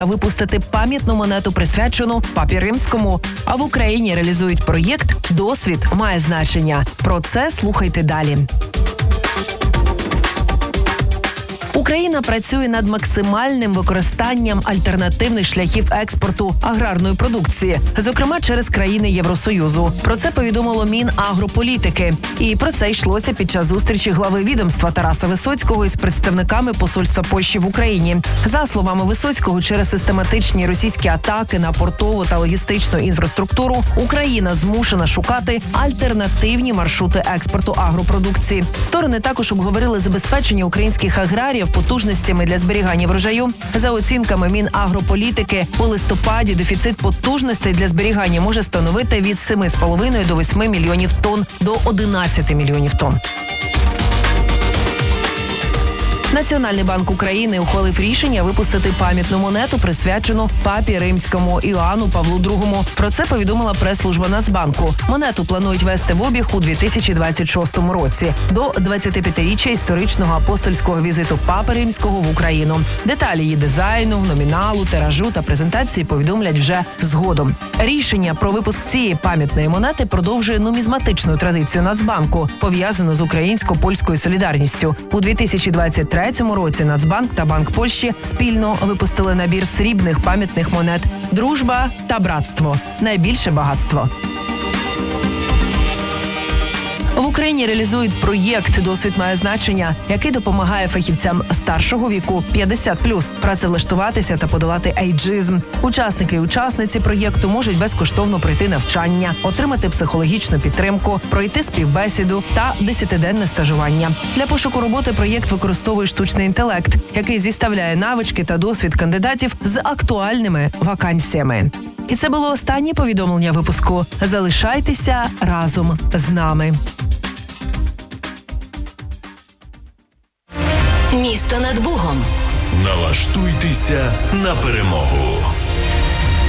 випустити пам'ятну монету, присвячену Папі Римському. А в Україні реалізують проєкт «Досвід має значення». Про це слухайте далі. Україна працює над максимальним використанням альтернативних шляхів експорту аграрної продукції, зокрема через країни Євросоюзу. Про це повідомило Мінагрополітики. І про це йшлося під час зустрічі глави відомства Тараса Висоцького із представниками посольства Польщі в Україні. За словами Висоцького, через систематичні російські атаки на портову та логістичну інфраструктуру Україна змушена шукати альтернативні маршрути експорту агропродукції. Сторони також обговорили забезпечення українських аграріїв потужностями для зберігання врожаю. За оцінками Мінагрополітики, у листопаді дефіцит потужностей для зберігання може становити від 7,5 до 8 мільйонів тонн до 11 мільйонів тонн. Національний банк України ухвалив рішення випустити пам'ятну монету, присвячену Папі Римському Іоанну Павлу II. Про це повідомила прес-служба Нацбанку. Монету планують вести в обіг у 2026 році до 25-річчя історичного апостольського візиту Папи Римського в Україну. Деталі її дизайну, номіналу, тиражу та презентації повідомлять вже згодом. Рішення про випуск цієї пам'ятної монети продовжує нумізматичну традицію Нацбанку, пов'язану з українсько-польською солідарністю. У 2023 році Нацбанк та Банк Польщі спільно випустили набір срібних пам'ятних монет «Дружба та братство. Найбільше багатство». В Україні реалізують проєкт «Досвід має значення», який допомагає фахівцям старшого віку 50+, працевлаштуватися та подолати ейджизм. Учасники і учасниці проєкту можуть безкоштовно пройти навчання, отримати психологічну підтримку, пройти співбесіду та 10-денне стажування. Для пошуку роботи проєкт використовує штучний інтелект, який зіставляє навички та досвід кандидатів з актуальними вакансіями. І це було останнє повідомлення випуску. Залишайтеся разом з нами. Місто над Бугом. Налаштуйтеся на перемогу.